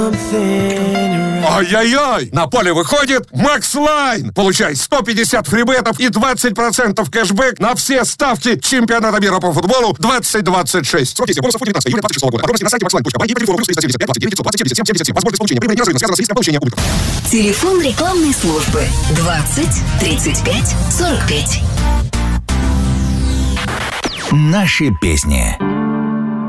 Ай-яй-яй! На поле выходит Макс Лайн! Получай 150 фрибетов и 20% кэшбэк на все ставки чемпионата мира по футболу 2026. Срок действия бонусов 19 июля 2026 года. Подробности на сайте maxline.by и по телефону +375 29 920 77 77. Возможность получения прибыли неразрывно связана с риском получения убытков. Телефон рекламной службы 20 35 45. Наши песни.